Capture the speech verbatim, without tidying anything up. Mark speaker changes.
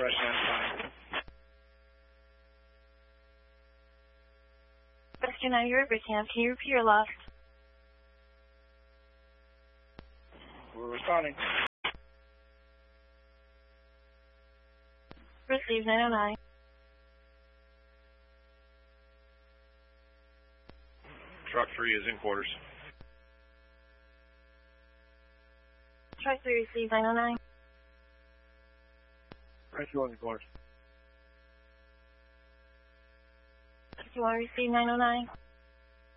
Speaker 1: Rush nine.
Speaker 2: Western nine, you're at Brickham. Can you repeat your loss?
Speaker 1: We're responding.
Speaker 2: Receive nine oh nine.
Speaker 3: Truck three is in quarters.
Speaker 2: Truck three, receive nine oh nine.
Speaker 1: Right, you on the quarters.
Speaker 2: If you want to receive nine oh nine.